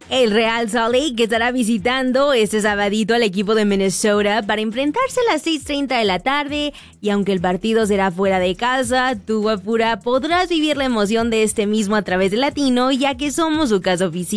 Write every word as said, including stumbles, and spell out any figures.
El Real Salt Lake estará visitando este sabadito al equipo de Minnesota para enfrentarse a las seis treinta de la tarde, y aunque el partido será fuera de casa, tú, Guapura, podrás vivir la emoción de este mismo a través de Latino, ya que somos su casa oficial.